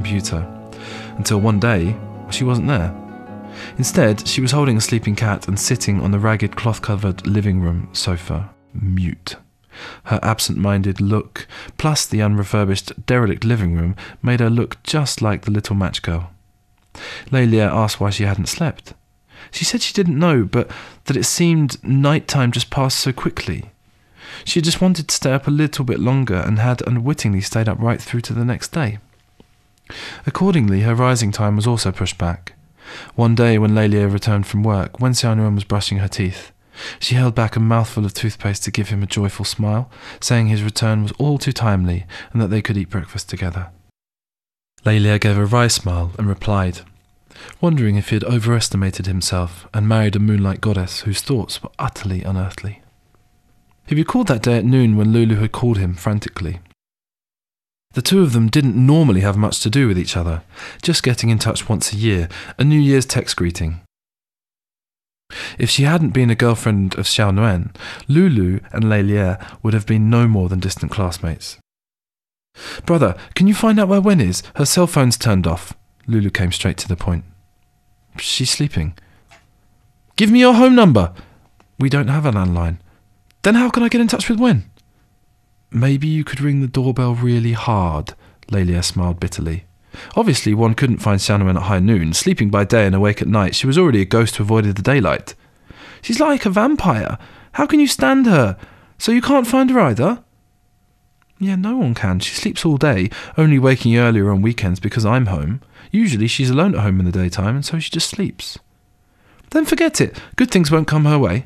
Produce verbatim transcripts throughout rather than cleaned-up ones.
computer. Until one day, she wasn't there. Instead, she was holding a sleeping cat and sitting on the ragged cloth-covered living room sofa, mute. Her absent-minded look, plus the unrefurbished, derelict living room, made her look just like the little match girl. Lélia asked why she hadn't slept. She said she didn't know, but that it seemed night-time just passed so quickly. She just wanted to stay up a little bit longer and had unwittingly stayed up right through to the next day. Accordingly, her rising time was also pushed back. One day when Lélia returned from work, when Xiaonuan was brushing her teeth, she held back a mouthful of toothpaste to give him a joyful smile, saying his return was all too timely and that they could eat breakfast together. Lélia gave a wry smile and replied, wondering if he had overestimated himself and married a moonlight goddess whose thoughts were utterly unearthly. He recalled that day at noon when Lulu had called him frantically. The two of them didn't normally have much to do with each other, just getting in touch once a year, a New Year's text greeting. If she hadn't been a girlfriend of Xiaonuan, Lulu and Lélia would have been no more than distant classmates. "Brother, can you find out where Wen is? Her cell phone's turned off." Lulu came straight to the point. "She's sleeping." "Give me your home number." "We don't have a landline." "Then how can I get in touch with Wen?" "Maybe you could ring the doorbell really hard," Lélia smiled bitterly. Obviously, one couldn't find Xiaonuan at high noon. Sleeping by day and awake at night, she was already a ghost who avoided the daylight. "She's like a vampire. How can you stand her? So you can't find her either?" "Yeah, no one can. She sleeps all day, only waking earlier on weekends because I'm home. Usually she's alone at home in the daytime, and so she just sleeps." "Then forget it. Good things won't come her way."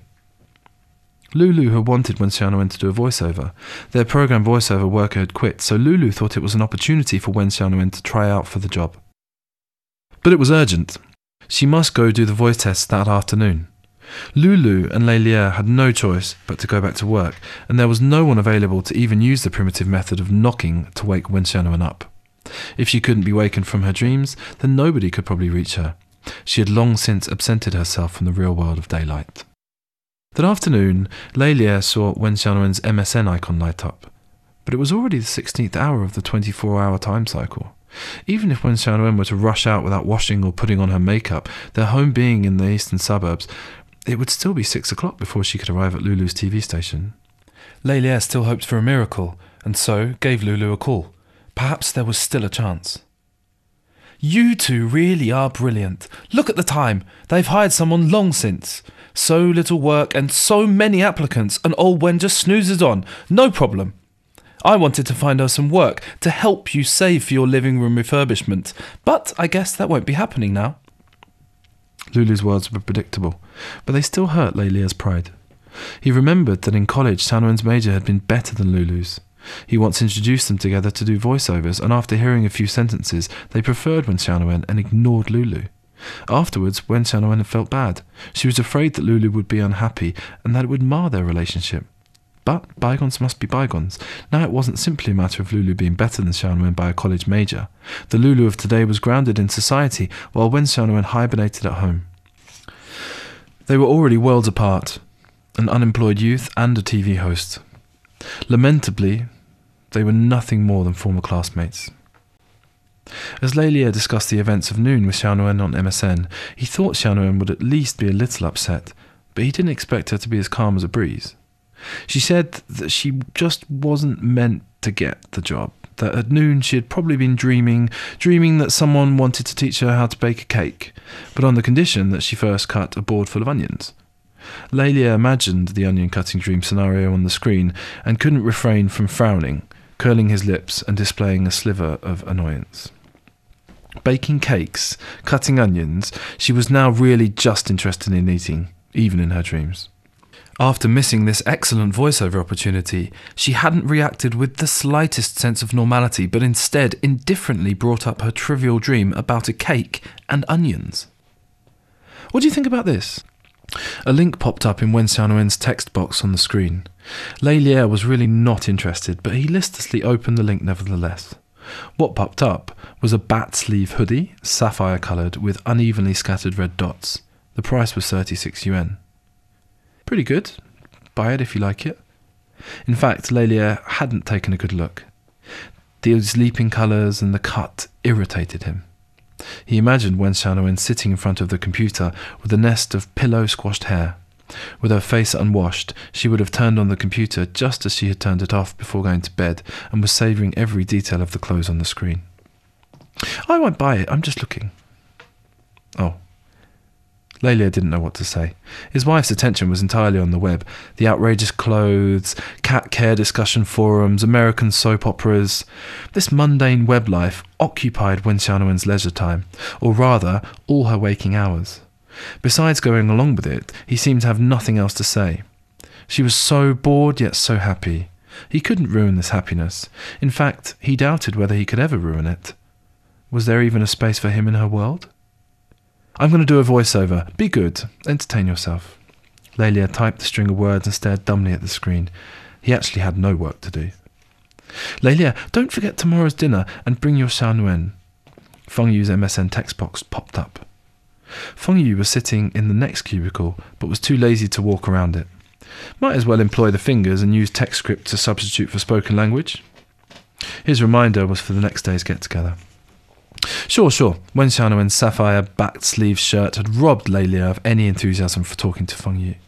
Lulu had wanted Wen Xiaonuan to do a voiceover. Their program voiceover worker had quit, so Lulu thought it was an opportunity for Wen Xiaonuan to try out for the job. But it was urgent. She must go do the voice tests that afternoon. Lulu and Lélia had no choice but to go back to work, and there was no one available to even use the primitive method of knocking to wake Wen Xiaonuan up. If she couldn't be wakened from her dreams, then nobody could probably reach her. She had long since absented herself from the real world of daylight. That afternoon, Lélia saw Wen Xiaonuan's M S N icon light up, but it was already the sixteenth hour of the twenty-four hour time cycle. Even if Wen Xiaonuan were to rush out without washing or putting on her makeup, their home being in the eastern suburbs, it would still be six o'clock before she could arrive at Lulu's T V station. Lélia still hoped for a miracle, and so gave Lulu a call. Perhaps there was still a chance. "You two really are brilliant. Look at the time. They've hired someone long since. So little work and so many applicants, and old Wen just snoozes on. No problem. I wanted to find her some work to help you save for your living room refurbishment, but I guess that won't be happening now." Lulu's words were predictable, but they still hurt Lélia's pride. He remembered that in college Xiaonuan's major had been better than Lulu's. He once introduced them together to do voiceovers, and after hearing a few sentences, they preferred Wen Xiaonuan and ignored Lulu. Afterwards, Wen Xiaonuan had felt bad. She was afraid that Lulu would be unhappy and that it would mar their relationship. But bygones must be bygones. Now it wasn't simply a matter of Lulu being better than Xiaonuan by a college major. The Lulu of today was grounded in society, while Wen Xiaonuan hibernated at home. They were already worlds apart, an unemployed youth and a T V host. Lamentably, they were nothing more than former classmates. As Lélia discussed the events of noon with Xiaonuan on M S N, he thought Xiaonuan would at least be a little upset, but he didn't expect her to be as calm as a breeze. She said that she just wasn't meant to get the job, that at noon she had probably been dreaming, dreaming that someone wanted to teach her how to bake a cake, but on the condition that she first cut a board full of onions. Lélia imagined the onion-cutting dream scenario on the screen and couldn't refrain from frowning, curling his lips and displaying a sliver of annoyance. Baking cakes, cutting onions, she was now really just interested in eating, even in her dreams. After missing this excellent voiceover opportunity, she hadn't reacted with the slightest sense of normality, but instead indifferently brought up her trivial dream about a cake and onions. "What do you think about this?" A link popped up in Wen Xiaonuan's text box on the screen. Lélia was really not interested, but he listlessly opened the link nevertheless. What popped up was a bat sleeve hoodie, sapphire-coloured, with unevenly scattered red dots. The price was thirty-six yuan. Pretty good. Buy it if you like it. In fact, Lélia hadn't taken a good look. These leaping colours and the cut irritated him. He imagined Wen Xiaonuan sitting in front of the computer with a nest of pillow-squashed hair. With her face unwashed, she would have turned on the computer just as she had turned it off before going to bed and was savouring every detail of the clothes on the screen. "I won't buy it, I'm just looking." Oh. Lélia didn't know what to say. His wife's attention was entirely on the web. The outrageous clothes, cat care discussion forums, American soap operas. This mundane web life occupied Wen Xiaonuan's leisure time, or rather, all her waking hours. Besides going along with it, he seemed to have nothing else to say. She was so bored yet so happy. He couldn't ruin this happiness. In fact, he doubted whether he could ever ruin it. Was there even a space for him in her world? "I'm going to do a voiceover. Be good. Entertain yourself." Lélia typed the string of words and stared dumbly at the screen. He actually had no work to do. "Lélia, don't forget tomorrow's dinner and bring your Xiaonuan." Feng Yu's M S N text box popped up. Feng Yu was sitting in the next cubicle, but was too lazy to walk around it. Might as well employ the fingers and use text script to substitute for spoken language. His reminder was for the next day's get-together. Sure, sure. Wen Xiaonuan's sapphire-backed sleeve shirt had robbed Lélia of any enthusiasm for talking to Feng Yu.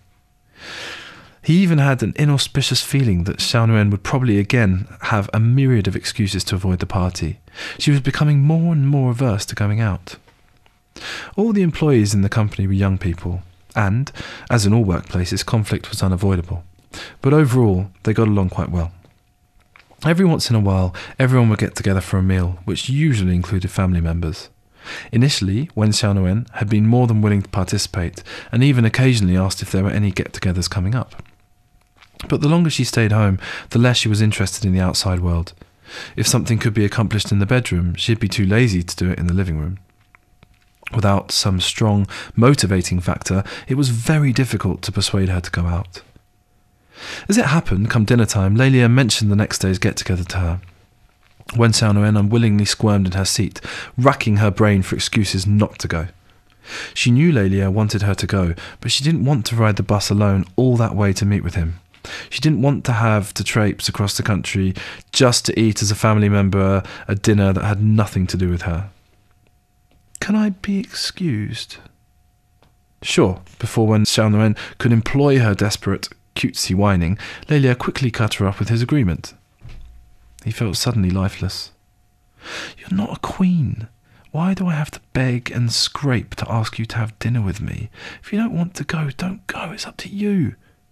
He even had an inauspicious feeling that Xiaonuan would probably again have a myriad of excuses to avoid the party. She was becoming more and more averse to going out. All the employees in the company were young people, and, as in all workplaces, conflict was unavoidable. But overall, they got along quite well. Every once in a while, everyone would get together for a meal, which usually included family members. Initially, Wen Xiaonuan had been more than willing to participate, and even occasionally asked if there were any get-togethers coming up. But the longer she stayed home, the less she was interested in the outside world. If something could be accomplished in the bedroom, she'd be too lazy to do it in the living room. Without some strong, motivating factor, it was very difficult to persuade her to go out. As it happened, come dinner time, Lélia mentioned the next day's get-together to her. Wen Xiaonuan unwillingly squirmed in her seat, racking her brain for excuses not to go. She knew Lélia wanted her to go, but she didn't want to ride the bus alone all that way to meet with him. She didn't want to have to traipse across the country just to eat as a family member a dinner that had nothing to do with her. "Can I be excused?" Sure, before Wen Xiaonuan could employ her desperate, cutesy whining, Lélia quickly cut her up with his agreement. He felt suddenly lifeless. "You're not a queen. Why do I have to beg and scrape to ask you to have dinner with me? If you don't want to go, don't go. It's up to you."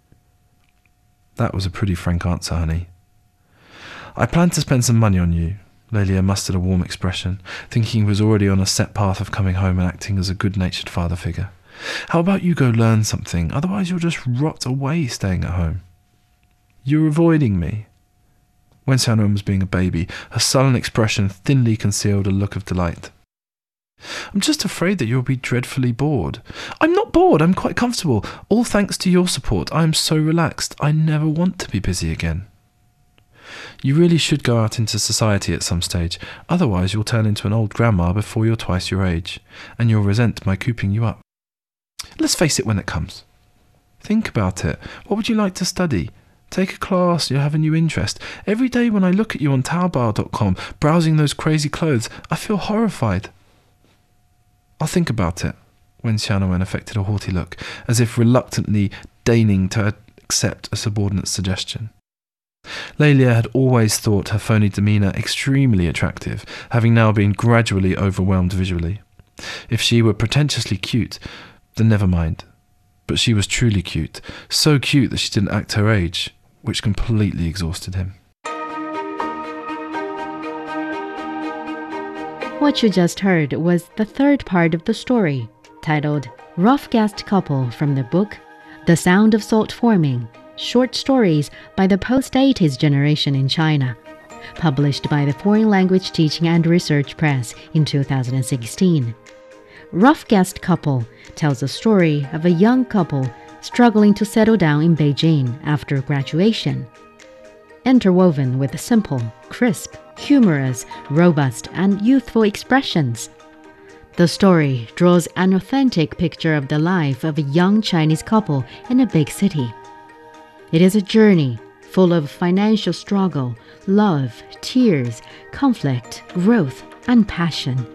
That was a pretty frank answer, honey. "I plan to spend some money on you." Lélia mustered a warm expression, thinking he was already on a set path of coming home and acting as a good-natured father figure. "How about you go learn something? Otherwise you'll just rot away staying at home." "You're avoiding me." Wen Xiaonuan was being a baby. Her sullen expression thinly concealed a look of delight. "I'm just afraid that you'll be dreadfully bored." "I'm not bored, I'm quite comfortable. All thanks to your support. I am so relaxed. I never want to be busy again." "You really should go out into society at some stage. Otherwise you'll turn into an old grandma before you're twice your age, and you'll resent my cooping you up." "Let's face it when it comes." "Think about it. What would you like to study? Take a class, you'll have a new interest. Every day when I look at you on Taobao dot com, browsing those crazy clothes, I feel horrified." "I'll think about it." Wen Xiaonuan affected a haughty look, as if reluctantly deigning to accept a subordinate's suggestion. Lélia had always thought her phony demeanour extremely attractive, having now been gradually overwhelmed visually. If she were pretentiously cute, then never mind. But she was truly cute, so cute that she didn't act her age, which completely exhausted him. What you just heard was the third part of the story, titled Rough Guest Couple, from the book The Sound of Salt Forming, Short Stories by the Post-eighties Generation in China, published by the Foreign Language Teaching and Research Press in two thousand sixteen. Rough Guest Couple tells the story of a young couple struggling to settle down in Beijing after graduation. Interwoven with simple, crisp, humorous, robust, and youthful expressions, the story draws an authentic picture of the life of a young Chinese couple in a big city. It is a journey full of financial struggle, love, tears, conflict, growth, and passion.